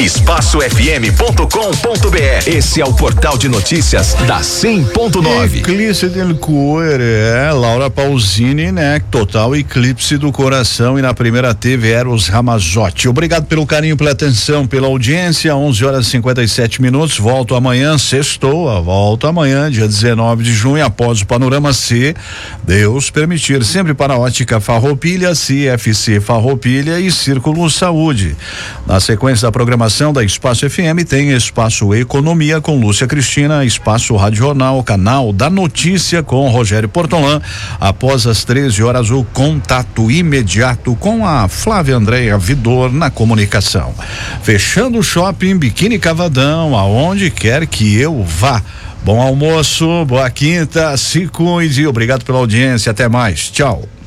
EspaçoFM.com.br. Esse é o portal de notícias da 100.9. Eclipse del cuore, Laura Pausini, né? Total eclipse do coração, e na primeira teve Eros Ramazotti. Obrigado pelo carinho, pela atenção, pela audiência. 11h57. Volto amanhã, sextou. Volto amanhã, dia 19 de junho, após o Panorama C, Deus permitir. Sempre para a Ótica Farroupilha, CFC Farroupilha e Círculo Saúde. Na sequência da programação da Espaço FM, tem Espaço Economia com Lúcia Cristina, Espaço Rádio Jornal, Canal da Notícia com Rogério Portolã. Após as 13 horas, o contato imediato com a Flávia Andréia Vidor na comunicação. Fechando o Shopping Biquíni Cavadão, aonde quer que eu vá. Bom almoço, boa quinta, se cuide, obrigado pela audiência, até mais, tchau.